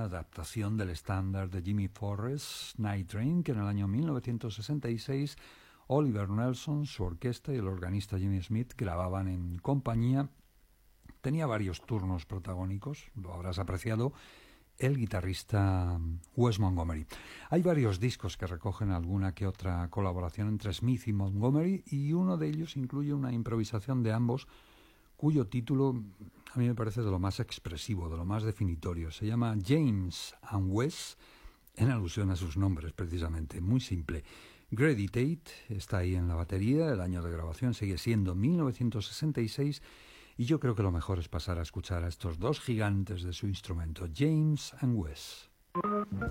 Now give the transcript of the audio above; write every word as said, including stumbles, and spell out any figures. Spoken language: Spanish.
adaptación del estándar de Jimmy Forrest, Night Train, que en el año mil novecientos sesenta y seis Oliver Nelson, su orquesta y el organista Jimmy Smith grababan en compañía. Tenía varios turnos protagónicos, lo habrás apreciado, el guitarrista Wes Montgomery. Hay varios discos que recogen alguna que otra colaboración entre Smith y Montgomery, y uno de ellos incluye una improvisación de ambos, cuyo título a mí me parece de lo más expresivo, de lo más definitorio. Se llama James and Wes, en alusión a sus nombres precisamente, muy simple. Grady Tate está ahí en la batería, el año de grabación sigue siendo mil novecientos sesenta y seis, y yo creo que lo mejor es pasar a escuchar a estos dos gigantes de su instrumento, James and Wes.